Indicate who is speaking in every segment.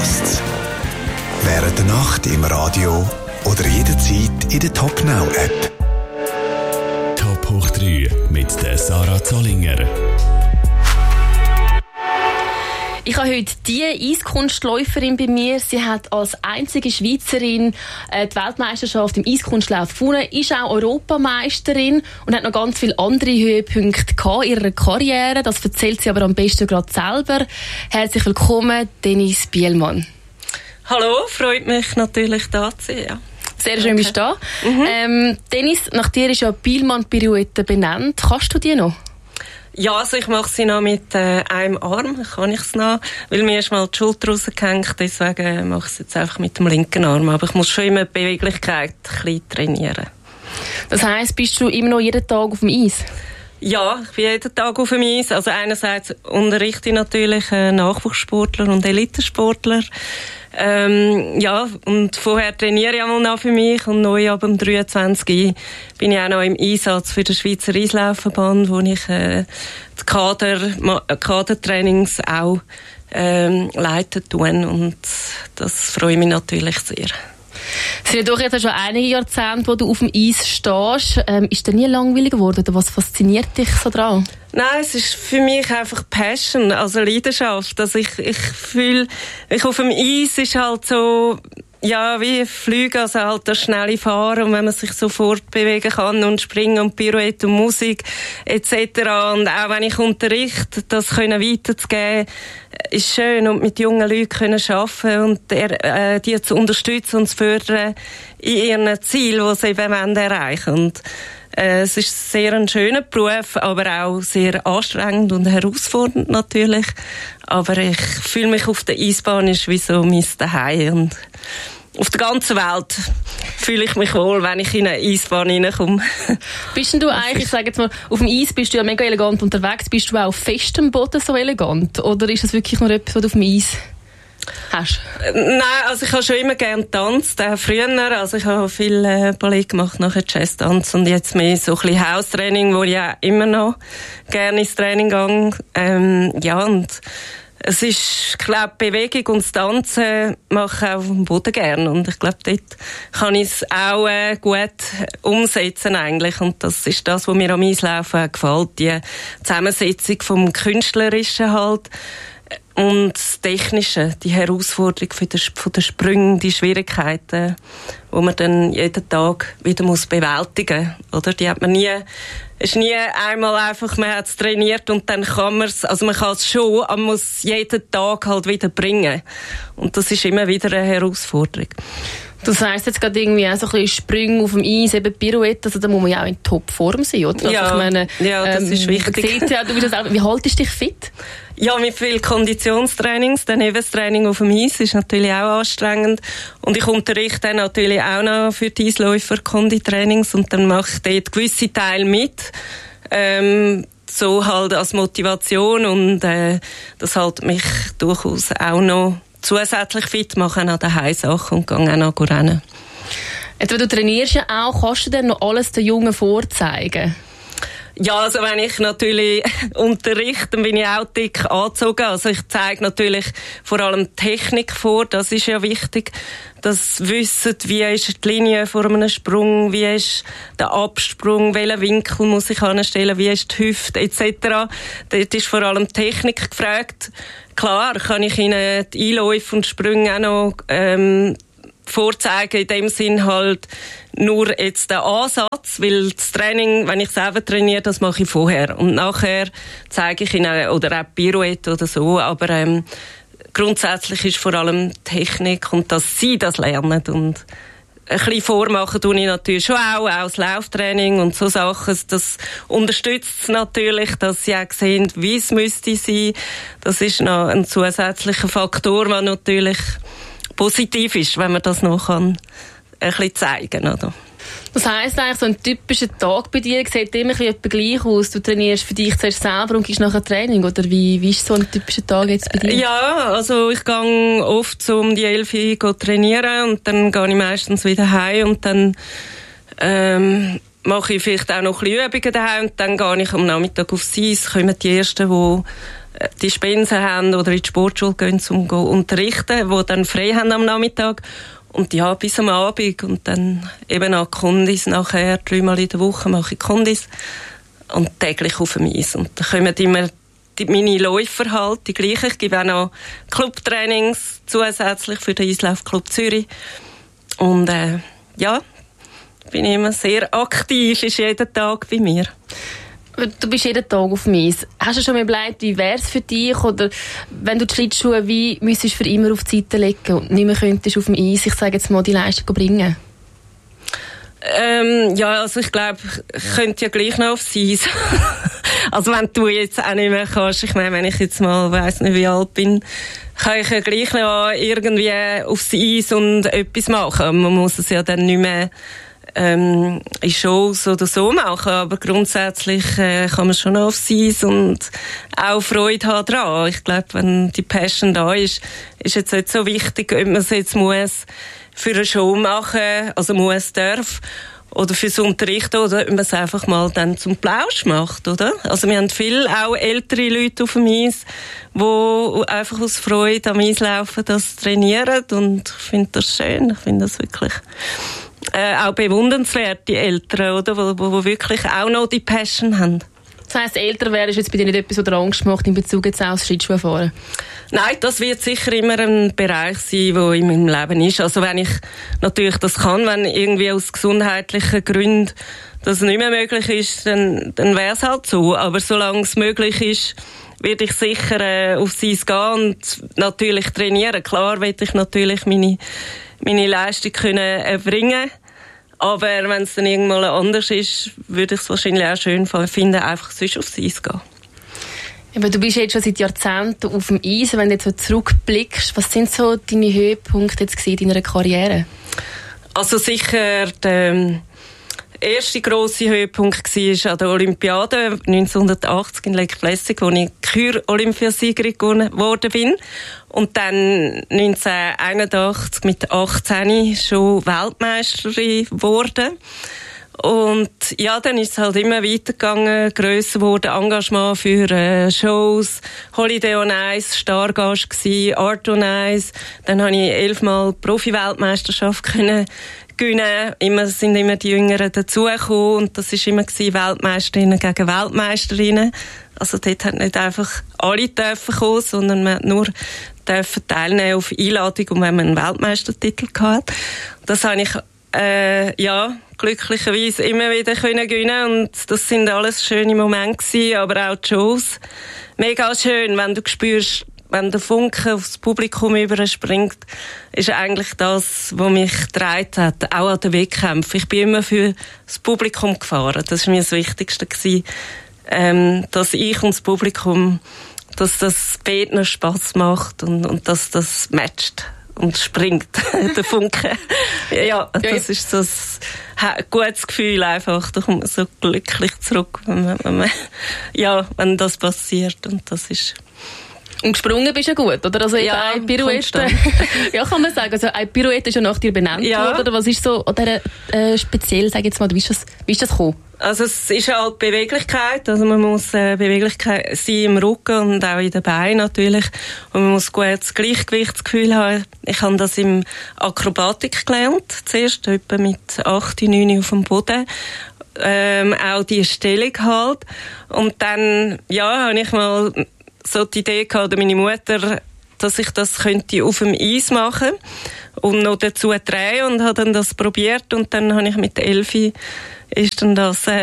Speaker 1: Podcasts. Während der Nacht im Radio oder jederzeit in der Top Now App.
Speaker 2: Top hoch 3 mit der Sarah Zollinger.
Speaker 3: Ich habe heute die Eiskunstläuferin bei mir. Sie hat als einzige Schweizerin die Weltmeisterschaft im Eiskunstlauf gewonnen, ist auch Europameisterin und hat noch ganz viele andere Höhepunkte in ihrer Karriere. Das erzählt sie aber am besten gerade selber. Herzlich willkommen, Denise Bielmann.
Speaker 4: Hallo, freut mich natürlich, da zu sein. Ja.
Speaker 3: Sehr schön, bist du da. Denise, nach dir ist ja Bielmann-Pirouette benannt. Kannst du die noch?
Speaker 4: Ja, also ich mache sie noch mit einem Arm, kann ich es noch, weil mir ist mal die Schulter rausgehängt, deswegen mache ich es jetzt einfach mit dem linken Arm. Aber ich muss schon immer die Beweglichkeit ein bisschen trainieren.
Speaker 3: Das heisst, bist du immer noch jeden Tag auf dem Eis?
Speaker 4: Ja, ich bin jeden Tag auf dem Eis. Also einerseits unterrichte ich natürlich Nachwuchssportler und Elitesportler. Ja, und vorher trainiere ich einmal noch für mich und neu ab dem 23. bin ich auch noch im Einsatz für den Schweizer Eislaufverband, wo ich die Kadertrainings auch leiten tue und das freut mich natürlich sehr.
Speaker 3: Es sind ja doch jetzt schon einige Jahrzehnte, wo du auf dem Eis stehst. Ist dir nie langweilig geworden oder was fasziniert dich so daran?
Speaker 4: Nein, es ist für mich einfach Passion, also Leidenschaft. Also ich fühle, auf dem Eis ist halt so, ja, wie Flüge, also halt das schnelle Fahren und wenn man sich so fortbewegen kann und springen und Pirouette und Musik etc. Und auch wenn ich unterrichte, das können weiterzugeben, ist schön und mit jungen Leuten können arbeiten und die zu unterstützen und zu fördern in ihren Zielen, die sie eben erreichen wollen. Und es ist sehr ein schöner Beruf, aber auch sehr anstrengend und herausfordernd natürlich. Aber ich fühle mich auf der Eisbahn ist wie so mein Zuhause und auf der ganzen Welt fühle ich mich wohl, wenn ich in eine Eisbahn reinkomme.
Speaker 3: Bist denn du eigentlich, ich sage jetzt mal, auf dem Eis bist du ja mega elegant unterwegs, bist du auch auf festem Boden so elegant? Oder ist das wirklich nur etwas, was du auf dem Eis hast?
Speaker 4: Nein, also ich habe schon immer gerne getanzt, auch früher. Also ich habe viel Ballett gemacht, nachher Jazz-Tanz und jetzt mehr so ein bisschen Haustraining, wo ich auch immer noch gerne ins Training gehe. Ja, und es ist, ich glaube, Bewegung und das Tanzen mache ich auch auf dem Boden gerne. Und ich glaube, dort kann ich es auch gut umsetzen eigentlich. Und das ist das, was mir am Eislaufen gefällt. Die Zusammensetzung vom Künstlerischen halt. Und das Technische, die Herausforderung von den Sprüngen, die Schwierigkeiten, die man dann jeden Tag wieder bewältigen muss. Oder? Die hat man nie, ist nie einmal einfach, man hat es trainiert und dann kann man es, also man kann es schon, aber man muss jeden Tag halt wieder bringen. Und das ist immer wieder eine Herausforderung.
Speaker 3: Das heisst jetzt gerade irgendwie auch so ein bisschen Sprünge auf dem Eis, eben Pirouette, also da muss man ja auch in Topform sein, oder?
Speaker 4: Ja,
Speaker 3: also ich meine,
Speaker 4: das ist wichtig.
Speaker 3: Ja, du bist das auch, wie haltest du dich fit?
Speaker 4: Ja, mit viel Konditionstrainings. Dann eben das Training auf dem Eis ist natürlich auch anstrengend. Und ich unterrichte dann natürlich auch noch für die Eisläufer Konditrainings und dann mache ich dort gewisse Teile mit. So halt als Motivation und das halt mich durchaus auch noch zusätzlich fit machen an den Heimsachen und gehe auch noch rennen.
Speaker 3: Etwa, du trainierst ja auch, kannst du denn noch alles den Jungen vorzeigen?
Speaker 4: Ja, also wenn ich natürlich unterrichte, dann bin ich auch dick angezogen. Also ich zeige natürlich vor allem Technik vor, das ist ja wichtig. Das Wissen, wie ist die Linie vor einem Sprung, wie ist der Absprung, welchen Winkel muss ich anstellen, wie ist die Hüfte etc. Dort ist vor allem Technik gefragt. Klar kann ich Ihnen die Einläufe und Sprünge auch noch vorzeigen, in dem Sinn halt nur jetzt den Ansatz, weil das Training, wenn ich selber trainiere, das mache ich vorher und nachher zeige ich Ihnen, oder auch Pirouette oder so, aber grundsätzlich ist vor allem Technik und dass Sie das lernen und ein bisschen vormachen tue ich natürlich schon auch das Lauftraining und so Sachen. Das unterstützt es natürlich, dass sie auch sehen, wie es müsste sein. Das ist noch ein zusätzlicher Faktor, der natürlich positiv ist, wenn man das noch ein bisschen zeigen kann. Oder?
Speaker 3: Das heisst eigentlich, so ein typischer Tag bei dir sieht immer etwa gleich aus. Du trainierst für dich zuerst selber und gehst nachher Training, oder wie ist so ein typischer Tag jetzt bei dir?
Speaker 4: Ja, also ich gehe oft so um die 11 Uhr trainieren und dann gehe ich meistens wieder heim und dann mache ich vielleicht auch noch ein bisschen Übungen daheim und dann gehe ich am Nachmittag aufs Eis, kommen die Ersten, die die Spensen haben oder in die Sportschule gehen, um zu unterrichten, die dann frei haben am Nachmittag. Und ja, bis am Abend. Und dann eben auch Kondis nachher. 3-mal in der Woche mache ich Kondis. Und täglich auf dem Eis. Und da kommen immer meine Läufer halt, die gleichen. Ich gebe auch noch Clubtrainings zusätzlich für den Eislaufclub Zürich. Und ja, bin immer sehr aktiv, ist jeden Tag bei mir.
Speaker 3: Du bist jeden Tag auf dem Eis. Hast du schon mal überlegt, wie wäre es für dich? Oder wenn du die Schlittschuhe wie müsstest für immer auf die Seite legen und nicht mehr könntest auf dem Eis, ich sage jetzt mal, die Leistung bringen?
Speaker 4: Ja, also ich glaube, ich könnte ja gleich noch aufs Eis. Also wenn du jetzt auch nicht mehr kannst, ich meine, wenn ich jetzt mal, weiss nicht wie alt bin, kann ich ja gleich noch irgendwie aufs Eis und etwas machen. Man muss es ja dann nicht mehr in Shows oder so machen, aber grundsätzlich kann man schon noch aufs Eis und auch Freude haben dran. Ich glaube, wenn die Passion da ist jetzt nicht so wichtig, ob man es jetzt muss für eine Show machen, also muss, darf, oder fürs Unterrichten, oder ob man es einfach mal dann zum Plausch macht, oder? Also wir haben viele auch ältere Leute auf dem Eis, die einfach aus Freude am Eislaufen das trainieren, und ich finde das schön, ich finde das wirklich auch bewundernswert, die Eltern, oder? Wo wirklich auch noch die Passion haben.
Speaker 3: Das heisst, älter wäre ist jetzt bei dir nicht etwas, was dir Angst macht in Bezug jetzt aufs Schlittschuhfahren? Nein,
Speaker 4: das wird sicher immer ein Bereich sein, der in meinem Leben ist. Also wenn ich natürlich das kann, wenn irgendwie aus gesundheitlichen Gründen das nicht mehr möglich ist, dann wäre es halt so. Aber solange es möglich ist, werde ich sicher aufs Eis gehen und natürlich trainieren. Klar werde ich natürlich meine Leistung können erbringen. Aber wenn es dann irgendwann anders ist, würde ich es wahrscheinlich auch schön finden, einfach sonst aufs Eis gehen.
Speaker 3: Aber du bist jetzt schon seit Jahrzehnten auf dem Eis. Wenn du jetzt so zurückblickst, was sind so deine Höhepunkte jetzt in deiner Karriere?
Speaker 4: Also sicher der erste grosse Höhepunkt war an der Olympiade 1980 in Lake Placid, wo ich Kür-Olympiasiegerin geworden bin. Und dann 1981 mit 18 schon Weltmeisterin geworden. Und ja, dann ist es halt immer weitergegangen, grösser wurde Engagement für Shows, Holiday on Ice, Stargast gsi, Art on Ice. Dann habe ich 11-mal Profi-Weltmeisterschaft können gewinnen. Sind immer die Jüngeren dazugekommen, und das ist immer Weltmeisterinnen gegen Weltmeisterinnen. Also dort hat nicht einfach alle dürfen kommen, sondern man hat nur dürfen teilnehmen auf Einladung, und wenn man einen Weltmeistertitel hatte. Das habe ich glücklicherweise immer wieder gewinnen, und das sind alles schöne Momente gewesen, aber auch die Shows. Mega schön, wenn du spürst, wenn der Funke aufs Publikum überspringt, ist eigentlich das, was mich getragen hat, auch an den Wettkämpfen. Ich bin immer für das Publikum gefahren. Das war mir das Wichtigste gewesen, dass ich und das Publikum, dass das beiden Spass macht und dass das matcht und springt, der Funke. Ja, das ist so ein gutes Gefühl einfach. Da kommt man so glücklich zurück, wenn das passiert, und das ist...
Speaker 3: Und gesprungen bist du ja gut, oder? Also
Speaker 4: ja,
Speaker 3: eine Pirouette, ja, kann man sagen. Also eine Pirouette ist ja nach dir benannt worden, oder was ist so oder speziell, sag jetzt mal, wie ist das gekommen?
Speaker 4: Also es ist halt Beweglichkeit, also man muss Beweglichkeit sein im Rücken und auch in den Beinen natürlich, und man muss gut das Gleichgewichtsgefühl haben. Ich habe das im Akrobatik gelernt, zuerst etwa mit 8, 9 auf dem Boden. Auch die Stellung halt. Und dann, habe ich mal so die Idee gehabt, oder meine Mutter, dass ich das könnte auf dem Eis machen und noch dazu drehen, und habe dann das probiert, und dann habe ich mit 11 ist dann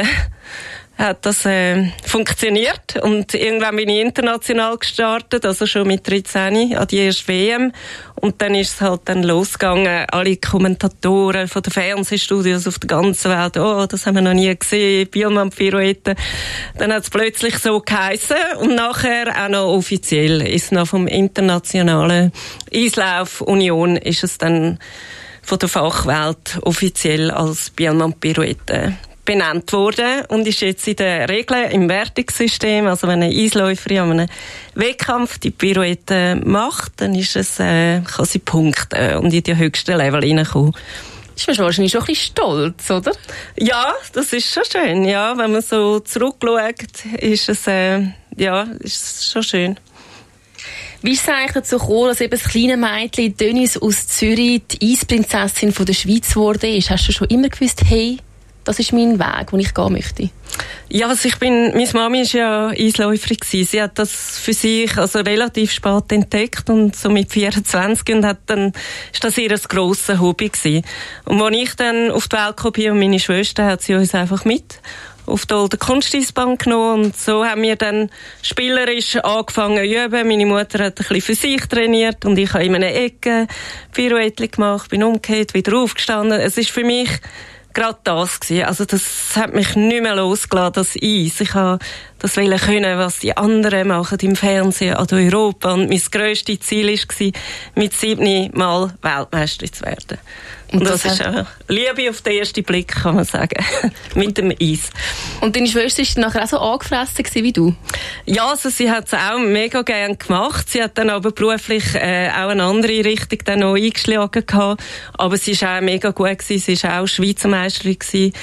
Speaker 4: hat das funktioniert, und irgendwann bin ich international gestartet, also schon mit 13 an die erste WM, und dann ist es halt dann losgegangen, alle Kommentatoren von den Fernsehstudios auf der ganzen Welt, das haben wir noch nie gesehen, Biellmann-Pirouette. Dann hat es plötzlich so geheissen, und nachher auch noch offiziell ist noch vom internationalen Eislauf-Union ist es dann von der Fachwelt offiziell als Biellmann-Pirouette benannt worden und ist jetzt in den Regeln im Wertungssystem. Also wenn eine Eisläuferin an einem Wettkampf die Pirouette macht, dann ist es, kann sie punkten und in die höchsten Level reinkommen.
Speaker 3: Ist man wahrscheinlich schon ein bisschen stolz, oder?
Speaker 4: Ja, das ist schon schön. Ja, wenn man so zurückschaut, ist es ist schon schön.
Speaker 3: Wie ist es eigentlich dazu gekommen, dass eben das kleine Mädchen Denise aus Zürich die Eisprinzessin von der Schweiz geworden ist? Hast du schon immer gewusst, hey, das ist mein Weg, den ich gehen möchte?
Speaker 4: Ja, also meine Mami war ja Eisläuferin gewesen. Sie hat das für sich relativ spät entdeckt und so mit 24 und ist das ihr ein grosses Hobby gewesen. Und als ich dann auf die Welt kam und meine Schwester, hat sie uns einfach mit auf die Olden Kunsteisbahn genommen und so haben wir dann spielerisch angefangen zu üben. Meine Mutter hat ein bisschen für sich trainiert und ich habe in einer Ecke Pirouette gemacht, bin umgekehrt, wieder aufgestanden. Es ist für mich gerade das gewesen. Also das hat mich nicht mehr losgelassen, das Eis. Ich wollte das können, was die anderen machen im Fernsehen oder Europa. Und mein grösstes Ziel war, mit 7 Mal Weltmeisterin zu werden. Und das ist Liebe auf den ersten Blick, kann man sagen, mit dem Eis.
Speaker 3: Und deine Schwester war nachher auch so angefressen wie du? Ja,
Speaker 4: also sie hat es auch mega gerne gemacht. Sie hat dann aber beruflich auch eine andere Richtung dann noch eingeschlagen gehabt. Aber sie war auch mega gut gewesen. Sie war auch Schweizer Meisterin gewesen.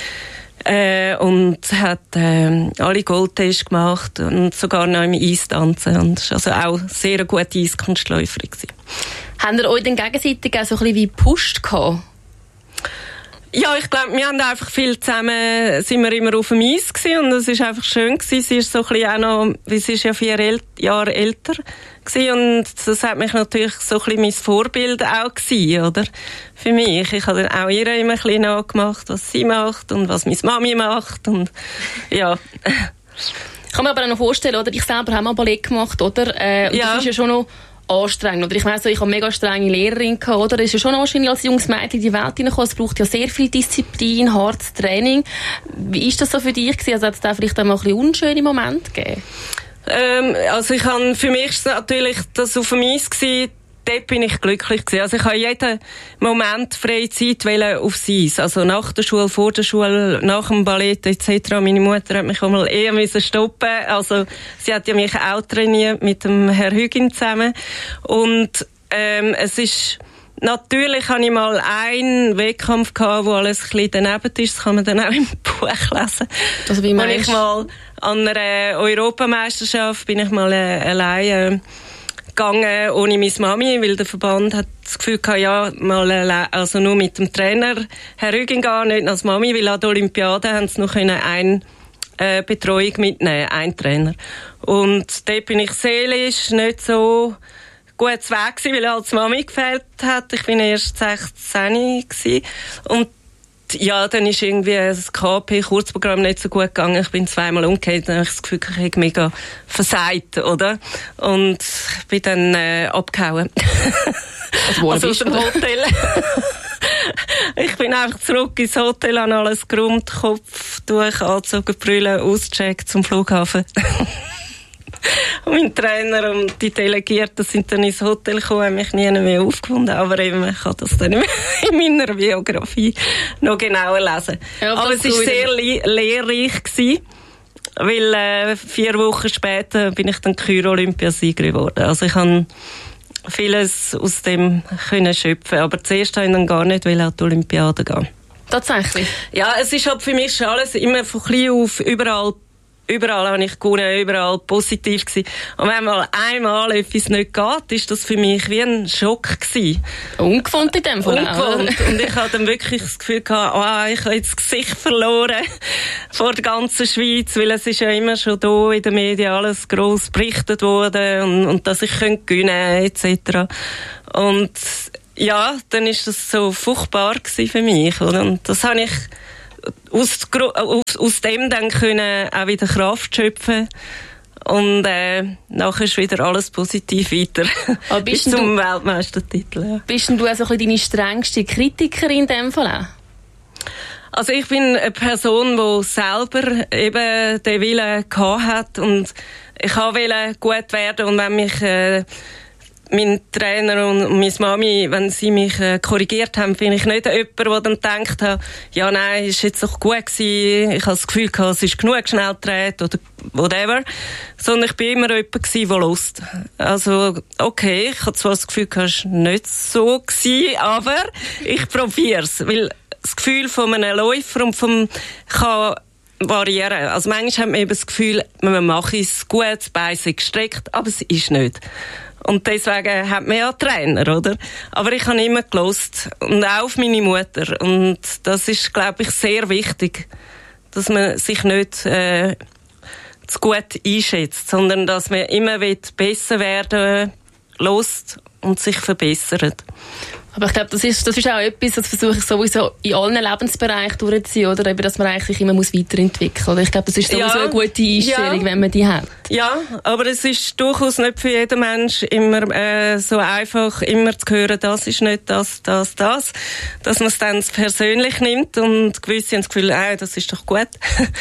Speaker 4: Und hat alle Goldtests gemacht und sogar noch im Eis tanzen. Und war also auch sehr eine gute Eiskunstläuferin gewesen.
Speaker 3: Haben ihr euch dann gegenseitig auch so ein bisschen wie gepusht gehabt?
Speaker 4: Ja, ich glaube, wir haben einfach viel zusammen, sind wir immer auf dem Eis gewesen und es ist einfach schön gewesen. Sie ist so ein bisschen auch noch, sie ist ja 4 Jahre älter gewesen und das hat mich natürlich so ein bisschen mein Vorbild auch gewesen, oder? Für mich. Ich habe dann auch ihr immer ein bisschen nachgemacht, was sie macht und was meine Mami macht und, ja.
Speaker 3: Ich kann mir aber auch noch vorstellen, oder? Ich selber habe mal Ballett gemacht, oder? Und ja. Das ist ja schon noch anstrengend. Oder ich weiss, ich habe eine mega strenge Lehrerin gehabt, oder? Es ist ja schon wahrscheinlich als junges Mädchen in die Welt hineingekommen. Es braucht ja sehr viel Disziplin, hartes Training. Wie ist das so für dich gewesen? Also hat es da vielleicht auch mal ein bisschen unschöne Momente gegeben?
Speaker 4: Für mich ist natürlich das auf dem Eis gewesen. Dort bin ich glücklich gewesen. Also ich habe jeden Moment freie Zeit aufs Eis. Also nach der Schule, vor der Schule, nach dem Ballett etc. Meine Mutter hat mich auch mal eher stoppen. Also sie hat ja mich auch trainiert mit dem Herr Hügin zusammen. Und es ist natürlich habe ich mal einen Wettkampf gehabt, wo alles ein bisschen daneben ist. Das kann man dann auch im Buch lesen.
Speaker 3: Also wie meinst du?
Speaker 4: Ich mal an einer Europameisterschaft bin ich mal alleine gegangen, ohne meine Mami, weil der Verband hat das Gefühl gehabt, ja, also nur mit dem Trainer Herr Rüging gehen, nicht als Mami, weil an der Olympiade haben sie noch eine Betreuung mitnehmen, einen Trainer. Und dort bin ich seelisch nicht so gut zu Weg gewesen, weil als Mami gefehlt hat. Ich bin erst 16 gewesen. Und ja, dann ist irgendwie das KP-Kurzprogramm nicht so gut gegangen. Ich bin 2-mal umgekehrt, dann habe ich das Gefühl, ich habe mega versagt, oder? Und bin dann abgehauen.
Speaker 3: Also
Speaker 4: aus dem Hotel. Ich bin einfach zurück ins Hotel, habe alles geräumt, Kopf durch, angezogen, Brille, ausgecheckt zum Flughafen. Und mein Trainer und die Delegierten sind dann ins Hotel gekommen, haben mich nie mehr aufgefunden, aber eben, ich kann das dann in meiner Biografie noch genauer lesen. Ja, aber es war sehr lehrreich gewesen, weil 4 Wochen später bin ich dann Kür-Olympiasiegerin geworden. Also ich kann vieles aus dem können schöpfen, aber zuerst wollte ich dann gar nicht an die Olympiade gehen.
Speaker 3: Tatsächlich?
Speaker 4: Ja, es ist halt für mich alles immer von klein auf Überall habe ich gewonnen, überall positiv gewesen. Und wenn mal einmal etwas nicht geht, ist das für mich wie ein Schock gewesen.
Speaker 3: Ungewohnt in dem Fall.
Speaker 4: Ungewohnt. Und ich hatte dann wirklich das Gefühl gehabt, ich habe jetzt das Gesicht verloren vor der ganzen Schweiz, weil es ist ja immer schon da in den Medien alles gross berichtet worden und dass ich gewinnen etc. Und ja, dann ist das so furchtbar gewesen für mich. Oder? Und das habe ich aus dem dann können auch wieder Kraft schöpfen und nachher ist wieder alles positiv weiter bis zum Weltmeistertitel. Ja.
Speaker 3: Bist denn du also deine strengste Kritikerin in dem Fall auch?
Speaker 4: Also ich bin eine Person, die selber eben den Willen gehabt hat und ich wollte gut werden und wenn mich mein Trainer und meine Mami, wenn sie mich korrigiert haben, bin ich nicht jemand, der dann gedacht hat, ja nein, ist jetzt doch gut gewesen, ich habe das Gefühl gehabt, es ist genug schnell gedreht oder whatever, sondern ich bin immer jemand gewesen, der Lust. Also, okay, ich habe zwar das Gefühl gehabt, es war nicht so gewesen, aber ich probier's, weil das Gefühl von einem Läufer und kann variieren. Also manchmal hat man eben das Gefühl, man macht es gut, das Bein ist gestreckt, aber es ist nicht. Und deswegen hat man ja Trainer, oder? Aber ich habe immer gehört. Und auch auf meine Mutter. Und das ist, glaube ich, sehr wichtig, dass man sich nicht zu gut einschätzt, sondern dass man immer besser werden lässt und sich verbessert.
Speaker 3: Aber ich glaube, das ist auch etwas, das versuche ich sowieso in allen Lebensbereichen durchzuziehen, oder? Eben, dass man eigentlich immer weiterentwickeln muss. Ich glaube, das ist sowieso eine gute Einstellung, wenn man die hat. Ja,
Speaker 4: aber es ist durchaus nicht für jeden Mensch immer so einfach, immer zu hören, das ist nicht das. Dass man es dann persönlich nimmt und gewisse haben das Gefühl, das ist doch gut.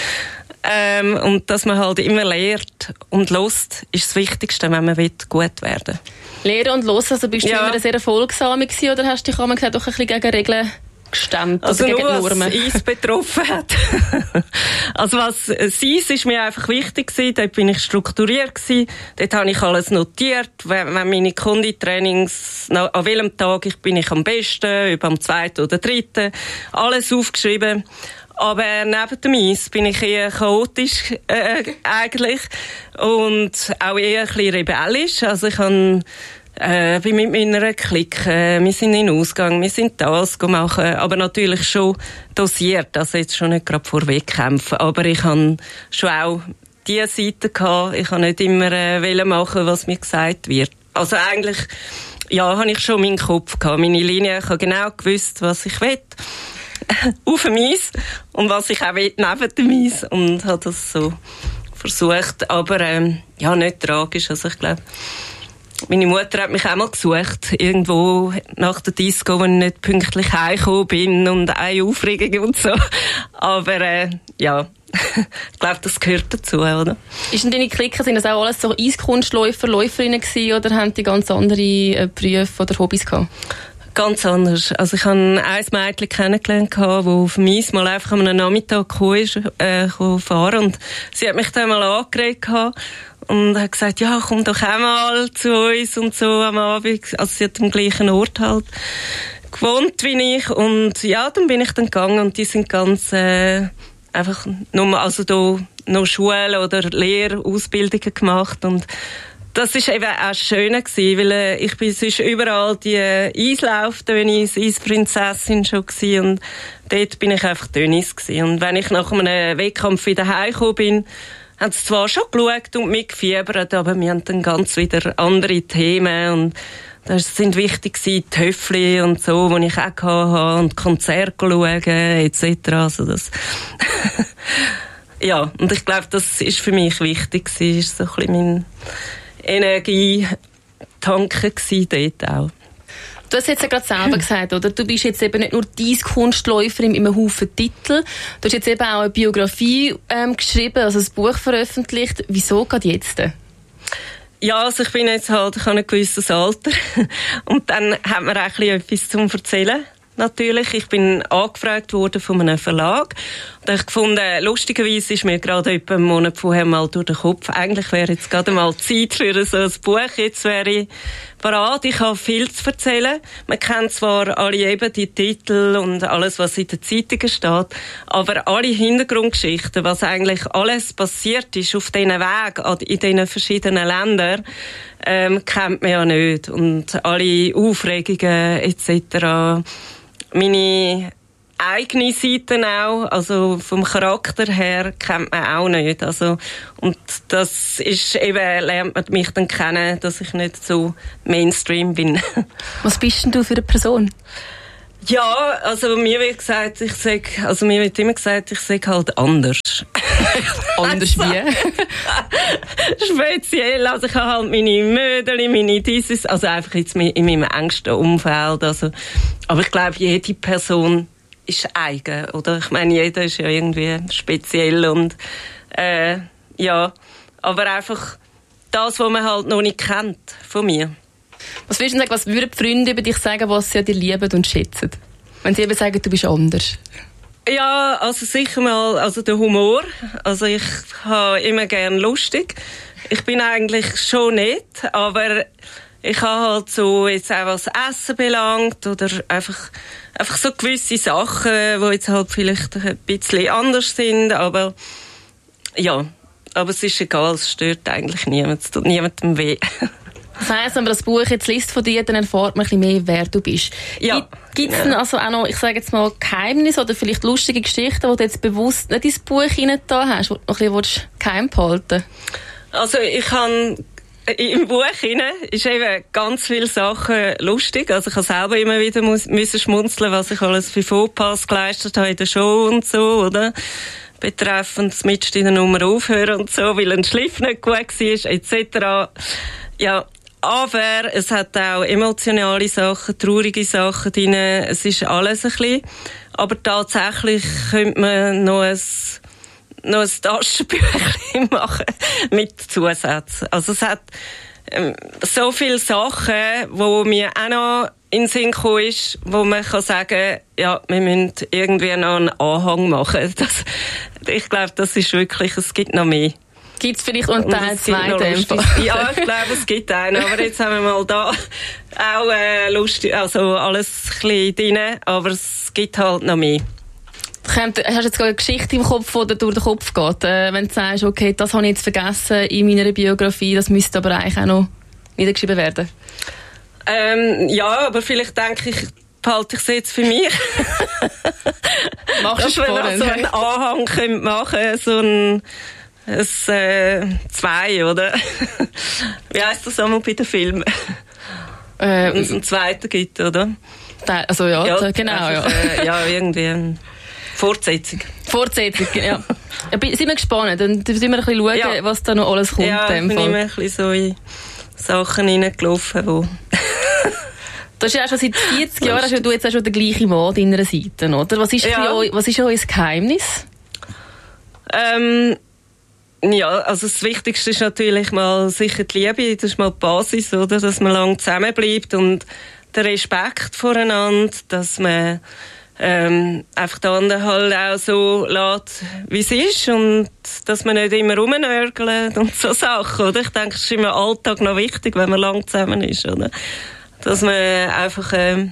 Speaker 4: Und dass man halt immer lernt und hört, ist das Wichtigste, wenn man gut werden will.
Speaker 3: Lehren und hören, also bist du immer sehr erfolgsam gewesen, oder hast du dich auch gesagt, doch ein bisschen gegen Regeln gestemmt?
Speaker 4: Also
Speaker 3: oder gegen
Speaker 4: nur,
Speaker 3: Normen?
Speaker 4: was Eis betroffen hat. Also was Eis ist mir einfach wichtig gewesen, dort bin ich strukturiert gewesen, dort habe ich alles notiert, wenn meine Konditrainings, an welchem Tag bin ich am besten, ob am 2. oder 3., alles aufgeschrieben. Aber neben dem Eis bin ich eher chaotisch eigentlich und auch eher ein bisschen rebellisch. Also ich bin mit meiner Clique, wir sind in den Ausgang, wir sind das machen, aber natürlich schon dosiert, also jetzt schon nicht gerade vorwegkämpfen. Aber ich habe schon auch diese Seite gehabt. Ich habe nicht immer machen, was mir gesagt wird. Also eigentlich, habe ich schon meinen Kopf gehabt, meine Linie. Ich habe genau gewusst, was ich will. Auf dem Eis und was ich auch will, neben dem Eis, und habe das so versucht, aber nicht tragisch. Also ich glaube, meine Mutter hat mich auch mal gesucht, irgendwo nach der Disco, wo ich nicht pünktlich heimgekommen bin und eine Aufregung und so, aber ich glaube, das gehört dazu, oder?
Speaker 3: Ist denn deine Clique, sind das auch alles so Eiskunstläufer, Läuferinnen gewesen, oder haben die ganz andere Berufe oder Hobbys gehabt?
Speaker 4: Ganz anders. Also ich habe ein Mädchen kennengelernt, das auf dem Eis mal einfach am Nachmittag fahren, und sie hat mich dann mal angeregt und hat gesagt, ja, komm doch auch mal zu uns und so am Abend. Also sie hat am gleichen Ort halt gewohnt wie ich, und dann bin ich dann gegangen, und die sind ganz einfach nur, also da noch Schule oder Lehrausbildungen gemacht, und das war eben auch schön gewesen, weil ich bin sonst überall die Eislauf-Dönis, Eisprinzessin schon gewesen, und dort bin ich einfach Dönis gewesen. Und wenn ich nach einem Wettkampf wieder heimgekommen bin, haben sie zwar schon geschaut und mitgefiebert, aber wir haben dann ganz wieder andere Themen, und das sind wichtig gewesen, die Töffli und so, die ich auch hatte, und Konzerte schauen, etc. Also das und ich glaube, das ist für mich wichtig gewesen, ist so ein bisschen mein Energietanken gsi dort auch.
Speaker 3: Du hast jetzt ja gerade selber gesagt, oder? Du bist jetzt eben nicht nur die Kunstläuferin mit einem Haufen Titel. Du hast jetzt eben auch eine Biografie geschrieben, also ein Buch veröffentlicht. Wieso gerade jetzt?
Speaker 4: Ja, also ich bin jetzt halt, ich habe ein gewisses Alter. Und dann hat man auch ein bisschen etwas zum Erzählen. Natürlich. Ich bin angefragt worden von einem Verlag. Und ich gefunden, lustigerweise ist mir gerade etwa einen Monat vorher mal durch den Kopf, eigentlich wäre jetzt gerade mal Zeit für so ein Buch. Jetzt wäre ich bereit. Ich habe viel zu erzählen. Man kennt zwar alle eben die Titel und alles, was in den Zeitungen steht, aber alle Hintergrundgeschichten, was eigentlich alles passiert ist auf diesen Weg in diesen verschiedenen Ländern, kennt man ja nicht. Und alle Aufregungen etc., meine eigene Seite auch, also vom Charakter her, kennt man auch nicht. Also, und das ist eben, lernt man mich dann kennen, dass ich nicht so Mainstream bin.
Speaker 3: Was bist denn du für eine Person?
Speaker 4: Ja, also mir wird immer gesagt, ich sage halt anders.
Speaker 3: Anders wie?
Speaker 4: Speziell, also ich habe halt meine Mödeli, meine dieses, also einfach jetzt in meinem engsten Umfeld, also, aber ich glaube, jede Person ist eigen, oder? Ich meine, jeder ist ja irgendwie speziell und, aber einfach das, was man halt noch nicht kennt von mir.
Speaker 3: Was würdest du sagen, was würden die Freunde über dich sagen, was sie an dir lieben und schätzen? Wenn sie eben sagen, du bist anders?
Speaker 4: Ja, also sicher mal, also der Humor. Also ich habe immer gern lustig. Ich bin eigentlich schon nett, aber ich habe halt so, jetzt auch was Essen belangt, oder einfach so gewisse Sachen, die jetzt halt vielleicht ein bisschen anders sind, aber ja, aber es ist egal, es stört eigentlich niemand, es tut niemandem weh.
Speaker 3: Das heisst, wenn man das Buch jetzt liest von dir, dann erfährt man ein bisschen mehr, wer du bist.
Speaker 4: Ja.
Speaker 3: Gibt es denn also auch noch, ich sage jetzt mal, Geheimnisse oder vielleicht lustige Geschichten, die du jetzt bewusst nicht ins Buch hineingetan hast, die du noch ein bisschen geheim behalten?
Speaker 4: Also ich habe im Buch ist eben ganz viele Sachen lustig. Also ich habe selber immer wieder müssen schmunzeln, was ich alles für Fauxpas geleistet habe in der Show und so, oder? Betreffend das Mitst in der Nummer aufhören und so, weil ein Schliff nicht gut war, etc. Ja, aber es hat auch emotionale Sachen, traurige Sachen drin. Es ist alles ein bisschen. Aber tatsächlich könnte man noch ein Taschenbüchlein machen mit Zusätzen. Also es hat so viele Sachen, wo mir auch noch in den Sinn gekommen ist, wo man kann sagen, ja, wir müssen irgendwie noch einen Anhang machen. Ich glaube, das ist wirklich, es gibt noch mehr.
Speaker 3: Gibt es vielleicht einen Teil 2?
Speaker 4: Ja, ich glaube, es gibt einen. Aber jetzt haben wir mal da auch lustig, also alles ein bisschen drin, aber es gibt halt noch mehr.
Speaker 3: Hast du jetzt eine Geschichte im Kopf, die dir durch den Kopf geht? Wenn du sagst, okay, das habe ich jetzt vergessen in meiner Biografie, das müsste aber eigentlich auch noch niedergeschrieben werden.
Speaker 4: Ja, aber vielleicht denke ich, behalte ich es jetzt für mich.
Speaker 3: Machst du spannend.
Speaker 4: So einen Anhang machen könnte, so ein 2, oder? Wie heisst das einmal bei den Filmen? Wenn es einen zweiten gibt, oder?
Speaker 3: Also ja genau.
Speaker 4: Einfach, ja, irgendwie Fortsetzung, ja.
Speaker 3: Sind wir gespannt, dann müssen wir ein bisschen schauen, was da noch alles kommt.
Speaker 4: Ja, ich bin immer ein bisschen so in Sachen reingelaufen, wo...
Speaker 3: Du hast ja auch schon seit 40 Jahren hast du jetzt auch schon den gleichen Mann an deiner Seite, oder? Was ist euer Geheimnis?
Speaker 4: Ja, also das Wichtigste ist natürlich mal sicher die Liebe, das ist mal die Basis, oder? Dass man lange zusammenbleibt und der Respekt voreinander, dass man einfach den anderen halt auch so lässt, wie es ist und dass man nicht immer rumnörgelt und so Sachen, oder? Ich denke, es ist im Alltag noch wichtig, wenn man lang zusammen ist, oder? Dass man einfach, leben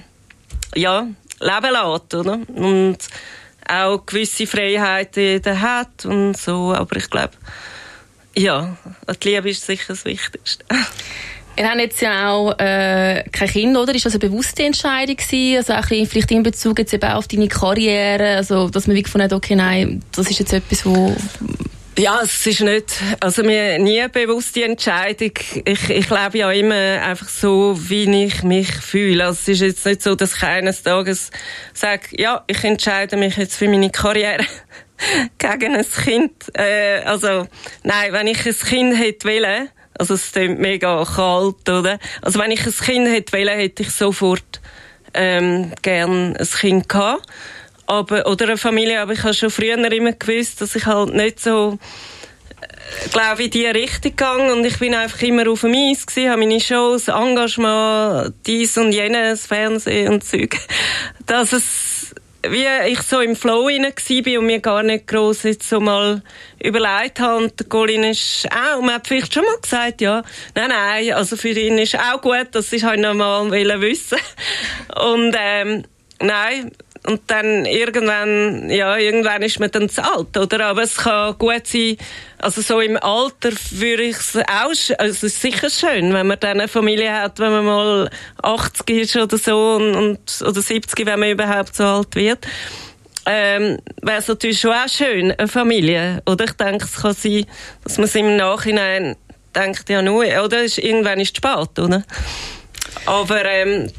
Speaker 4: lässt, oder? Und auch gewisse Freiheiten hat und so, aber ich glaube, ja, die Liebe ist sicher das Wichtigste.
Speaker 3: Ihr habt jetzt ja auch kein Kind, oder? Ist das eine bewusste Entscheidung gewesen? Also auch ein bisschen vielleicht in Bezug jetzt eben auf deine Karriere, also dass man wirklich gefunden hat, okay, nein, das ist jetzt etwas, wo...
Speaker 4: Ja, es ist nicht, also mir nie eine bewusste Entscheidung. Ich lebe ja immer einfach so, wie ich mich fühle. Also es ist jetzt nicht so, dass ich eines Tages sage, ja, ich entscheide mich jetzt für meine Karriere gegen ein Kind. Also, nein, wenn ich ein Kind hätte wollen, also es klingt mega kalt, oder? Also wenn ich ein Kind hätte wollen, hätte ich sofort gern ein Kind gehabt. Oder eine Familie, aber ich habe schon früher immer gewusst, dass ich halt nicht so, glaube in die Richtung gegangen und ich bin einfach immer auf dem Eis gewesen, habe meine Shows, Engagement, dies und jenes, Fernsehen und Zeug, dass es, wie ich so im Flow hinein war und mir gar nicht gross jetzt so mal überlegt habe und der Colin ist auch, man hat vielleicht schon mal gesagt, ja, nein, also für ihn ist auch gut, das ist halt noch mal wissen und nein. Und dann irgendwann ist man dann zu alt, oder? Aber es kann gut sein, also so im Alter würde ich es auch, also es ist sicher schön, wenn man dann eine Familie hat, wenn man mal 80 ist oder so, oder 70, wenn man überhaupt so alt wird. Wäre es natürlich schon auch schön, eine Familie, oder? Ich denke, es kann sein, dass man es im Nachhinein denkt, ja nur, oder? Irgendwann ist es spät, oder? Aber wenn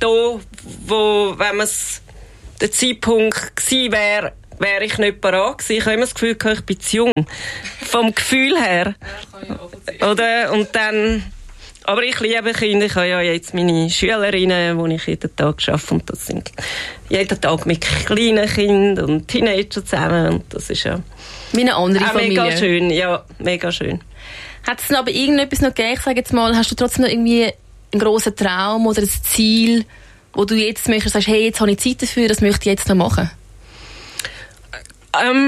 Speaker 4: man es der Zeitpunkt gewesen wäre ich nicht parat gewesen. Ich habe immer das Gefühl, ich bin zu jung. Vom Gefühl her. Oder? Und dann, aber ich liebe Kinder. Ich habe ja jetzt meine Schülerinnen, die ich jeden Tag arbeite. Und das sind jeden Tag mit kleinen Kindern und Teenagern zusammen. Und das ist ja
Speaker 3: wie eine andere Familie.
Speaker 4: Mega schön, ja, mega schön.
Speaker 3: Hat es aber irgendetwas noch gegeben? Ich sage jetzt mal, hast du trotzdem noch irgendwie einen grossen Traum oder ein Ziel, wo du jetzt möchtest, sagst, hey, jetzt habe ich Zeit dafür, das möchte ich jetzt noch machen?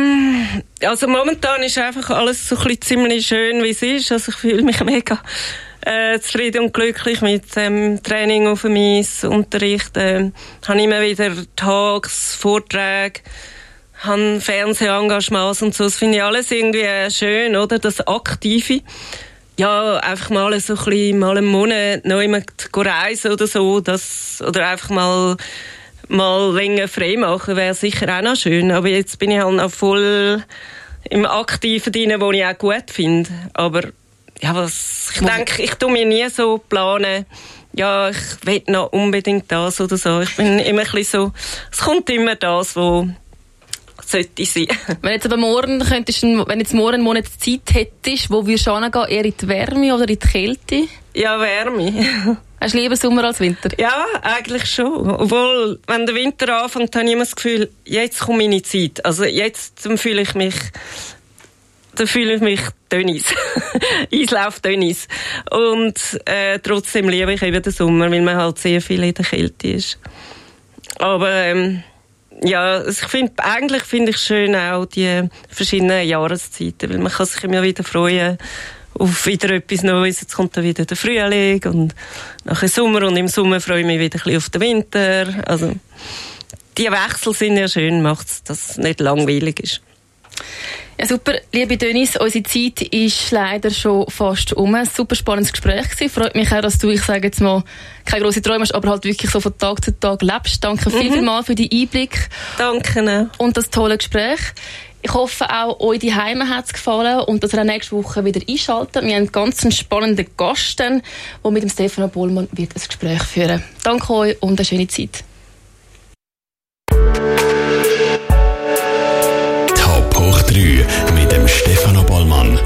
Speaker 4: Also momentan ist einfach alles so ein bisschen ziemlich schön, wie es ist. Also ich fühle mich mega zufrieden und glücklich mit dem Training auf dem Eis, Unterricht. Habe immer wieder Talks, Vorträge, habe Fernsehengagements und so. Das finde ich alles irgendwie schön, oder? Das Aktive. Ja, einfach mal so ein bisschen, mal einen Monat noch immer reisen oder so, oder einfach mal länger frei machen, wäre sicher auch noch schön. Aber jetzt bin ich halt noch voll im Aktiven drin, was ich auch gut finde. Aber ja, ich denke, ich tue mir nie so planen, ja, ich will noch unbedingt das oder so. Ich bin immer ein bisschen so, es kommt immer das, was sollte sein.
Speaker 3: Wenn jetzt aber morgen wenn jetzt morgen einen Monat Zeit hättest, wo würdest du hingehen? Eher in die Wärme oder in die Kälte?
Speaker 4: Ja, Wärme.
Speaker 3: Hast du lieber Sommer als Winter?
Speaker 4: Ja, eigentlich schon. Obwohl, wenn der Winter anfängt, habe ich immer das Gefühl, jetzt kommt meine Zeit. Also jetzt fühle ich mich Dönnis. Eislauf-Dönnis. Und trotzdem liebe ich eben den Sommer, weil man halt sehr viel in der Kälte ist. Aber ja, eigentlich finde ich schön auch die verschiedenen Jahreszeiten, weil man kann sich immer wieder freuen auf wieder etwas Neues. Jetzt kommt dann wieder der Frühling und nachher Sommer, und im Sommer freue ich mich wieder ein bisschen auf den Winter. Also die Wechsel sind ja schön, macht es, dass es nicht langweilig ist.
Speaker 3: Ja, super, liebe Dönnis, unsere Zeit ist leider schon fast um. Ein super spannendes Gespräch gewesen. Freut mich auch, dass du, ich sage jetzt mal, keine grossen Träume hast, aber halt wirklich so von Tag zu Tag lebst. Danke vielmals für den Einblick.
Speaker 4: Danke.
Speaker 3: Und das tolle Gespräch. Ich hoffe auch, euch die Heime hat es gefallen und dass ihr auch nächste Woche wieder einschaltet. Wir haben einen ganz spannenden Gast, der mit dem Stefano Bollmann wird ein Gespräch führen. Danke euch und eine schöne Zeit.
Speaker 2: Top hoch 3 mit dem Stefano Bollmann.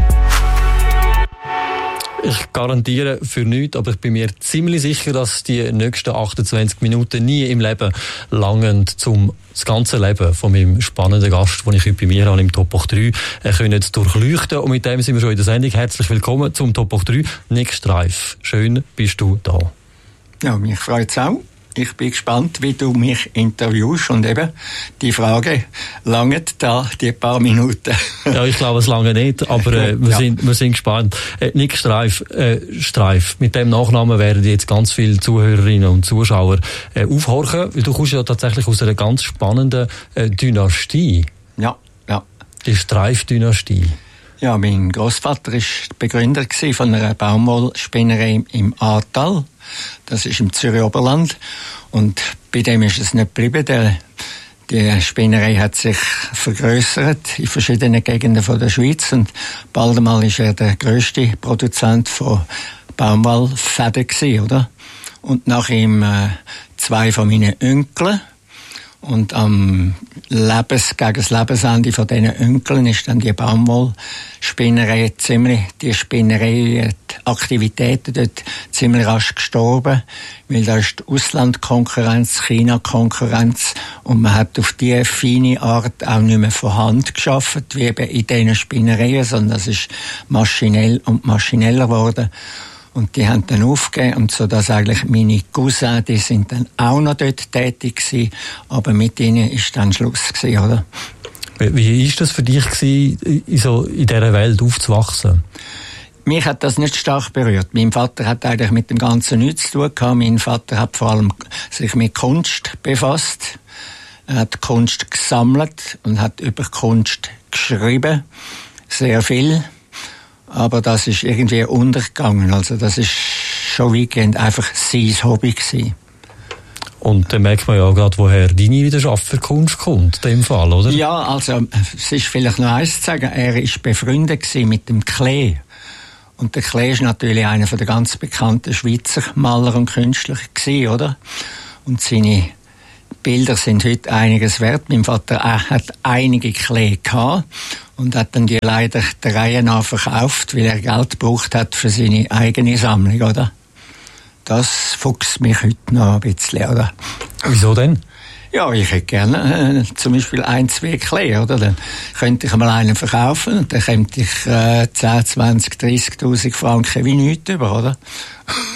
Speaker 5: Ich garantiere für nichts, aber ich bin mir ziemlich sicher, dass die nächsten 28 Minuten nie im Leben langen, um das ganze Leben von meinem spannenden Gast, den ich heute bei mir habe, im Top 3 können durchleuchten. Und mit dem sind wir schon in der Sendung. Herzlich willkommen zum Top 3. Nick Streif, schön bist du da.
Speaker 6: Ja, mich freut es auch. Ich bin gespannt, wie du mich interviewst, und eben die Frage, langt da die paar Minuten?
Speaker 5: Ja, ich glaube, es lange nicht, aber wir sind gespannt. Nick Streif, mit dem Nachnamen werden jetzt ganz viele Zuhörerinnen und Zuschauer aufhorchen, weil du kommst ja tatsächlich aus einer ganz spannenden Dynastie.
Speaker 6: Ja.
Speaker 5: Die Streif-Dynastie. Ja,
Speaker 6: mein Großvater war Begründer von einer Baumwollspinnerei im Ahrtal. Das ist im Zürich Oberland. Und bei dem ist es nicht geblieben. Die Spinnerei hat sich vergrössert in verschiedenen Gegenden von der Schweiz. Und bald einmal war er der grösste Produzent von Baumwollfäden gewesen, oder? Und nach ihm 2 von meinen Onkeln. Und gegen das Lebensende von diesen Onkeln ist dann die Baumwollspinnerei die Aktivitäten dort ziemlich rasch gestorben, weil da ist die Auslandkonkurrenz, China-Konkurrenz, und man hat auf diese feine Art auch nicht mehr von Hand gearbeitet, wie eben in diesen Spinnereien, sondern es ist maschinell und maschineller geworden. Und die haben dann aufgegeben, und so dass eigentlich meine Cousins, die sind dann auch noch dort tätig gewesen, aber mit ihnen ist dann Schluss gewesen, oder?
Speaker 5: Wie ist das für dich gewesen, in dieser Welt aufzuwachsen?
Speaker 6: Mich hat das nicht stark berührt. Mein Vater hat eigentlich mit dem Ganzen nichts zu tun gehabt. Mein Vater hat vor allem sich mit Kunst befasst. Er hat Kunst gesammelt und hat über Kunst geschrieben. Sehr viel. Aber das ist irgendwie untergegangen. Also das ist schon weitgehend einfach sein Hobby gewesen.
Speaker 5: Und dann merkt man ja gerade, woher deine Leidenschaft für Kunst kommt, in dem Fall, oder?
Speaker 6: Ja, also es ist vielleicht noch eins zu sagen. Er war befreundet mit dem Klee. Und der Klee ist natürlich einer der ganz bekannten Schweizer Maler und Künstler gewesen, oder? Und seine Bilder sind heute einiges wert. Mein Vater hat einige Klee gehabt und hat dann die leider der Reihe nach verkauft, weil er Geld gebraucht hat für seine eigene Sammlung, oder? Das fuchst mich heute noch ein bisschen, oder?
Speaker 5: Wieso denn?
Speaker 6: Ja, ich hätte gerne zum Beispiel 1, 2 Klee, oder? Dann könnte ich mal einen verkaufen und dann könnte ich 10, 20, 30'000 Franken wie nichts über, oder?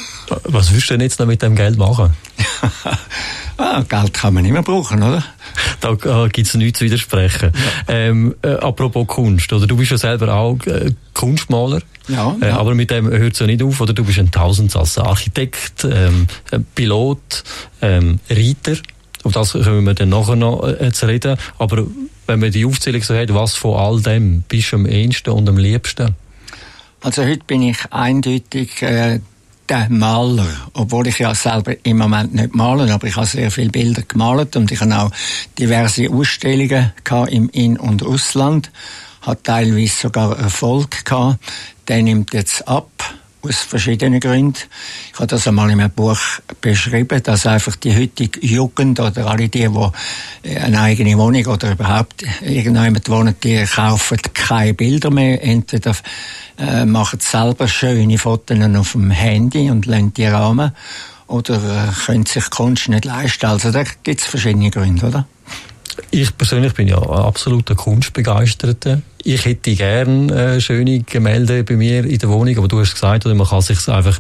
Speaker 5: Was willst du denn jetzt noch mit dem Geld machen?
Speaker 6: Geld kann man immer brauchen, oder?
Speaker 5: Da gibt's nichts zu widersprechen. Ja. Apropos Kunst, oder? Du bist ja selber auch Kunstmaler.
Speaker 6: Ja.
Speaker 5: Aber mit dem hört es ja nicht auf, oder? Du bist ein Tausendsasser. Architekt, Pilot, Reiter. Auf das können wir dann nachher noch zu reden. Aber wenn man die Aufzählung so hat, was von all dem bist du am ehesten und am liebsten?
Speaker 6: Also heute bin ich eindeutig der Maler, obwohl ich ja selber im Moment nicht male, aber ich habe sehr viele Bilder gemalt und ich habe auch diverse Ausstellungen im In- und Ausland, habe teilweise sogar Erfolg gehabt. Der nimmt jetzt ab, aus verschiedenen Gründen. Ich habe das einmal in einem Buch beschrieben, dass einfach die heutige Jugend oder alle die eine eigene Wohnung oder überhaupt irgendjemand wohnen, die kaufen keine Bilder mehr. Entweder machen selber schöne Fotos auf dem Handy und lassen die rahmen oder können sich Kunst nicht leisten. Also da gibt es verschiedene Gründe, oder?
Speaker 5: Ich persönlich bin ja absoluter Kunstbegeisterter. Ich hätte gern schöne Gemälde bei mir in der Wohnung, aber du hast gesagt, man kann sich einfach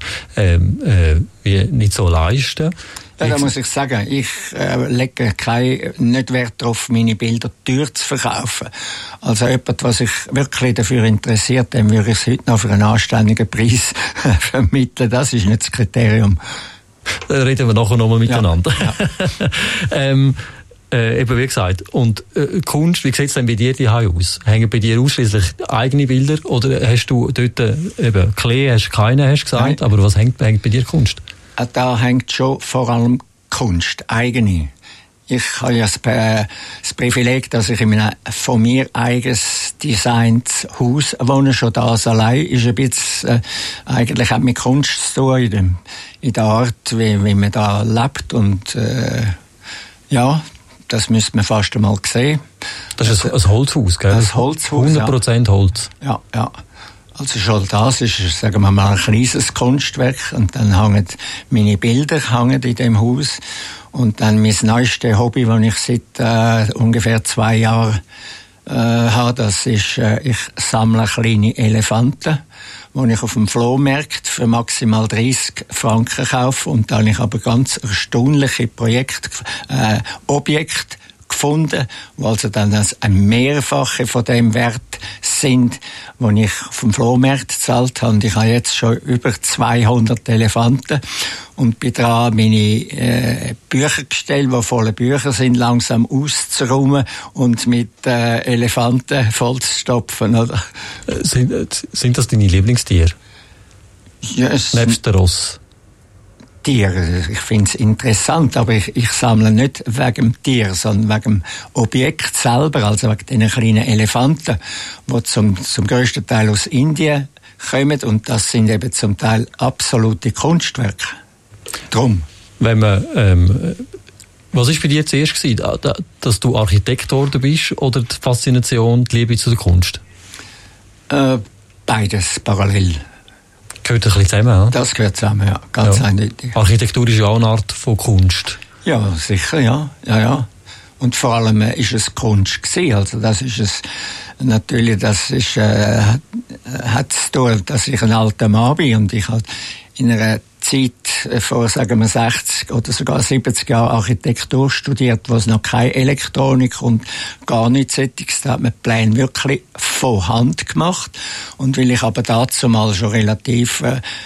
Speaker 5: wie nicht so leisten.
Speaker 6: Ja, da muss ich sagen, ich lege nicht Wert darauf, meine Bilder teuer zu verkaufen. Also jemand, was sich wirklich dafür interessiert, dem würde ich es heute noch für einen anständigen Preis vermitteln. Das ist nicht das Kriterium.
Speaker 5: Da reden wir nachher nochmal miteinander.
Speaker 6: Ja.
Speaker 5: Eben wie gesagt, und Kunst, wie sieht es denn bei dir daheim aus? Hängen bei dir ausschließlich eigene Bilder oder hast du dort eben Klee, hast keine, hast gesagt, aber was hängt bei dir Kunst?
Speaker 6: Da hängt schon vor allem Kunst, eigene. Ich habe ja das Privileg, dass ich in einem von mir eigens designtes Haus wohne. Schon das allein ist ein bisschen, eigentlich hat mit Kunst zu tun, in der Art, wie man da lebt und ja, das müsste man fast einmal sehen.
Speaker 5: Das ist ein Holzhaus, gell?
Speaker 6: Ein Holzhaus,
Speaker 5: 100% Holz.
Speaker 6: Ja. Also schon das ist, sagen wir mal, ein kleines Kunstwerk. Und dann hängen meine Bilder in dem Haus. Und dann mein neuestes Hobby, das ich seit ungefähr 2 Jahren habe, das ist, ich sammle kleine Elefanten, die ich auf dem Flohmarkt für maximal 30 Franken kaufe. Und dann habe ich aber ganz erstaunliche Objekte gefunden, die also dann ein Mehrfache von dem Wert sind, den ich vom Flohmarkt gezahlt habe. Und ich habe jetzt schon über 200 Elefanten und bin dran, meine Büchergestelle, die voller Bücher sind, langsam auszuräumen und mit Elefanten vollzustopfen. Oder?
Speaker 5: Sind das deine Lieblingstiere?
Speaker 6: Yes.
Speaker 5: Nebst der Ross?
Speaker 6: Tiere. Ich finde es interessant, aber ich sammle nicht wegen dem Tier, sondern wegen dem Objekt selber, also wegen diesen kleinen Elefanten, die zum grössten Teil aus Indien kommen und das sind eben zum Teil absolute Kunstwerke. Drum.
Speaker 5: Wenn man, was war bei dir zuerst gewesen, dass du Architekt geworden bist oder die Faszination, die Liebe zu der Kunst?
Speaker 6: Beides parallel.
Speaker 5: Gehört ein bisschen zusammen, ja?
Speaker 6: Das gehört zusammen, ja. Ganz eindeutig.
Speaker 5: Architektur ist ja auch eine Art von Kunst.
Speaker 6: Ja, sicher, ja. Und vor allem ist es Kunst gewesen. Also das ist es, natürlich, das ist, hat zu tun, dass ich ein alter Mann bin und ich halt in einer Zeit vor, sagen wir, 60 oder sogar 70 Jahren Architektur studiert, wo es noch keine Elektronik und gar nichts Sättiges, da hat man die Pläne wirklich von Hand gemacht. Und weil ich aber dazu mal schon relativ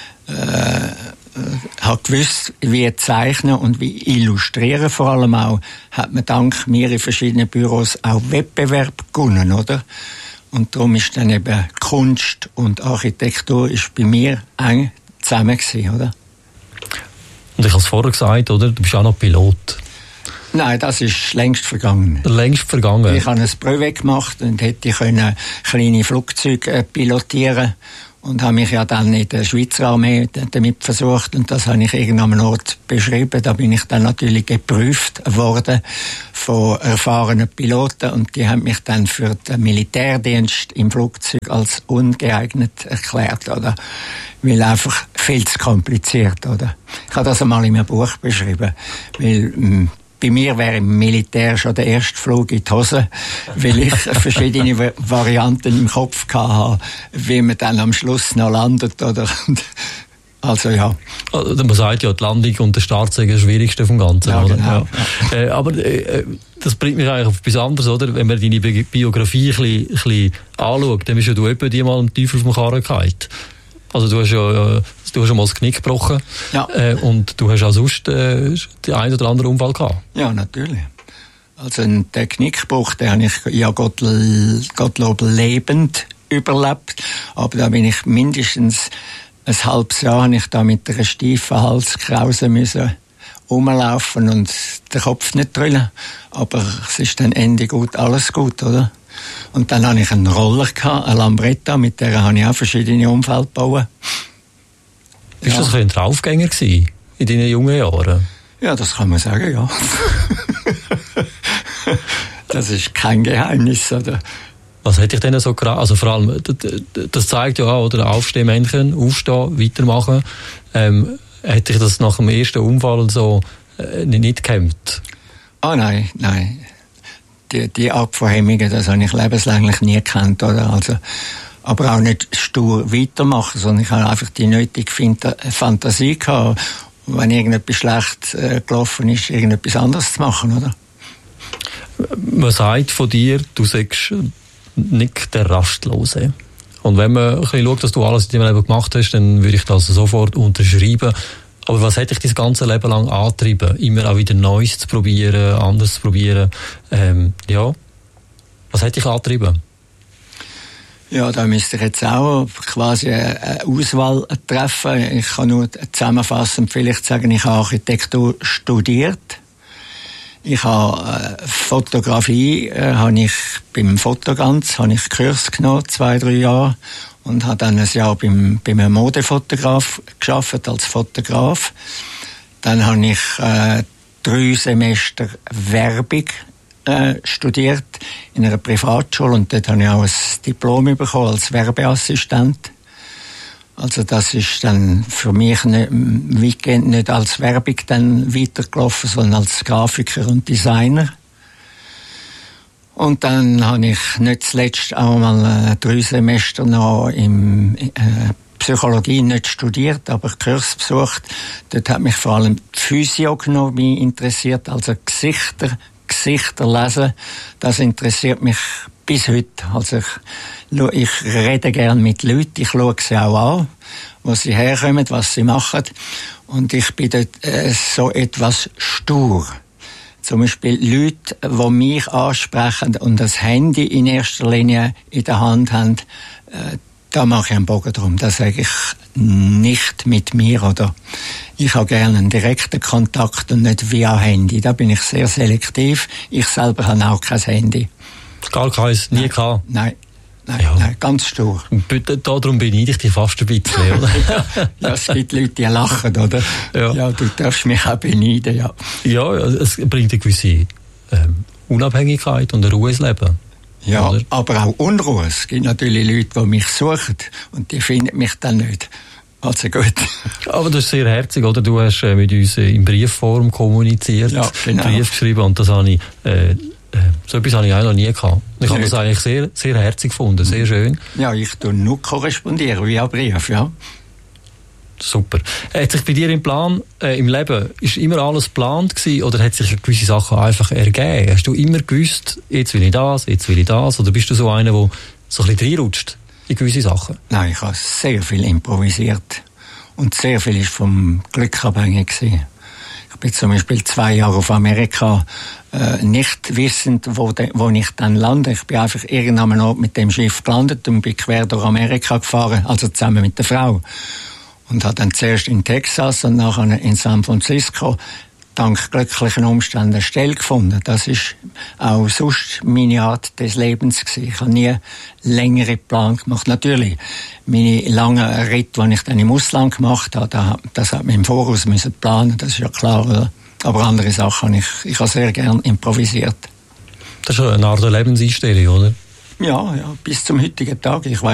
Speaker 6: habe gewusst, wie zeichnen und wie illustrieren vor allem auch, hat man dank mir in verschiedenen Büros auch Wettbewerb gewonnen, oder? Und darum ist dann eben Kunst und Architektur ist bei mir eng zusammen gewesen, oder?
Speaker 5: Und ich habe es vorher gesagt, oder? Du bist auch noch Pilot.
Speaker 6: Nein, das ist längst vergangen.
Speaker 5: Längst vergangen?
Speaker 6: Ich habe ein Brevet gemacht und hätte kleine Flugzeuge pilotieren und habe mich ja dann in der Schweizer Armee damit versucht und das habe ich irgendwann am Ort beschrieben. Da bin ich dann natürlich geprüft worden von erfahrenen Piloten und die haben mich dann für den Militärdienst im Flugzeug als ungeeignet erklärt, oder? Weil einfach viel zu kompliziert, oder? Ich habe das einmal in einem Buch beschrieben, weil bei mir wäre im Militär schon der erste Flug in die Hose, weil ich verschiedene Varianten im Kopf hatte, wie man dann am Schluss noch landet, oder? Also ja.
Speaker 5: Man sagt ja, die Landung und der Start sind das Schwierigste vom Ganzen.
Speaker 6: Ja,
Speaker 5: oder?
Speaker 6: genau.
Speaker 5: Ja. Aber das bringt mich eigentlich auf etwas anderes, oder? Wenn man deine Biografie ein bisschen anschaut, dann bist ja du etwa die mal einen Teufel auf dem Karren gefallen. Also du hast ja mal das Knick gebrochen.
Speaker 6: Ja.
Speaker 5: Und du hast auch sonst den einen oder anderen Unfall gehabt.
Speaker 6: Ja, natürlich. Also den Knickbruch, den habe ich ja Gottlob lebend überlebt. Aber da bin ich mindestens ein halbes Jahr habe ich da mit einer steifen Halskrause müssen rumlaufen und den Kopf nicht drüllen. Aber es ist dann Ende gut, alles gut, oder? Und dann hatte ich einen Roller gehabt, eine Lambretta, mit der habe ich auch verschiedene Unfälle gebaut.
Speaker 5: Bist du so ein Draufgänger gewesen in deinen jungen Jahren?
Speaker 6: Ja, das kann man sagen, ja. Das ist kein Geheimnis, oder?
Speaker 5: Was hätte ich denn so gerade, also vor allem, das zeigt ja auch, oder Aufstehmännchen, aufstehen, weitermachen, hätte ich das nach dem ersten Unfall so nicht gehemmt?
Speaker 6: Ah, nein. Die Art von Hemmungen, das habe ich lebenslänglich nie gekannt, oder? Also, aber auch nicht stur weitermachen, sondern ich habe einfach die nötige Fantasie gehabt, wenn irgendetwas schlecht gelaufen ist, irgendetwas anderes zu machen, oder?
Speaker 5: Man sagt von dir, du sagst nicht der Rastlose. Und wenn man ein bisschen schaut, dass du alles in deinem Leben gemacht hast, dann würde ich das sofort unterschreiben. Aber was hat dich das ganze Leben lang angetrieben? Immer auch wieder Neues zu probieren, anders zu probieren. Ja. Was hat dich angetrieben?
Speaker 6: Ja, da müsste ich jetzt auch quasi eine Auswahl treffen. Ich kann nur zusammenfassend vielleicht sagen, ich habe Architektur studiert. Ich habe Fotografie, habe ich beim Fotogans, habe ich Kurs genommen, 2-3 Jahre. Und habe dann ein Jahr beim einem Modefotograf gearbeitet als Fotograf. Dann habe ich 3 Semester Werbung studiert in einer Privatschule und dort habe ich auch ein Diplom bekommen als Werbeassistent. Also das ist dann für mich weitgehend nicht als Werbung dann weitergelaufen, sondern als Grafiker und Designer. Und dann habe ich nicht zuletzt auch mal 3 Semester noch in Psychologie nicht studiert, aber Kurs besucht. Dort hat mich vor allem die Physiognomie interessiert, also Gesichter lesen. Das interessiert mich bis heute. Also ich rede gerne mit Leuten, ich schaue sie auch an, wo sie herkommen, was sie machen. Und ich bin dort so etwas stur. Zum Beispiel Leute, die mich ansprechen und das Handy in erster Linie in der Hand haben, da mache ich einen Bogen drum. Da sage ich nicht mit mir, oder ich habe gerne einen direkten Kontakt und nicht via Handy. Da bin ich sehr selektiv. Ich selber habe auch kein Handy.
Speaker 5: Gar keins, nie gehabt?
Speaker 6: Nein, ganz stur.
Speaker 5: Darum beneide ich dich fast ein bisschen, oder?
Speaker 6: Ja, es gibt Leute, die lachen, oder? Ja, du darfst mich auch beneiden, ja. Ja,
Speaker 5: es bringt eine gewisse Unabhängigkeit und eine Ruhe ins Leben.
Speaker 6: Ja,
Speaker 5: oder?
Speaker 6: Aber auch Unruhe. Es gibt natürlich Leute, die mich suchen und die finden mich dann nicht. Also gut.
Speaker 5: Aber das ist sehr herzig, oder? Du hast mit uns in Briefform kommuniziert,
Speaker 6: ja, genau.
Speaker 5: Brief geschrieben und das habe ich... so etwas habe ich auch noch nie gehabt. Ich habe das eigentlich sehr, sehr herzig gefunden, sehr schön.
Speaker 6: Ja, ich tue nur korrespondieren via Brief, ja.
Speaker 5: Super. Hat sich bei dir im Plan, im Leben, ist immer alles geplant gewesen, oder hat sich gewisse Sachen einfach ergeben? Hast du immer gewusst, jetzt will ich das, oder bist du so einer, der so ein bisschen reinrutscht in gewisse Sachen?
Speaker 6: Nein, ich habe sehr viel improvisiert. Und sehr viel ist vom Glück abhängig gewesen. Ich bin zum Beispiel 2 Jahre auf Amerika, nicht wissend, wo ich dann lande. Ich bin einfach irgendwann Ort mit dem Schiff gelandet und bin quer durch Amerika gefahren, also zusammen mit der Frau. Und habe dann zuerst in Texas und nachher in San Francisco dank glücklichen Umständen eine Stelle gefunden. Das ist auch sonst meine Art des Lebens gewesen. Ich habe nie längere Pläne gemacht. Natürlich, meine langen Ritte, die ich dann im Ausland gemacht habe, das hat man im Voraus müssen planen, das ist ja klar, oder? Aber andere Sachen ich habe sehr gern improvisiert.
Speaker 5: Das ist eine Art Lebenseinstellung, oder?
Speaker 6: Ja, bis zum heutigen Tag. Ich weiss